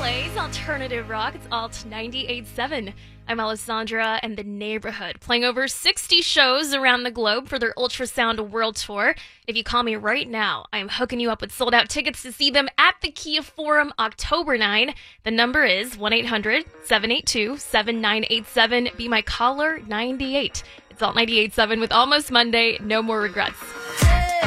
LA's alternative rock. It's Alt 98.7. I'm Alessandra and The Neighborhood, playing over 60 shows around the globe for their Ultrasound World Tour. If you call me right now, I am hooking you up with sold-out tickets to see them at the Kia Forum October 9. The number is 1-800-782-7987. Be my caller 98. It's Alt 98.7 with Almost Monday. No more regrets.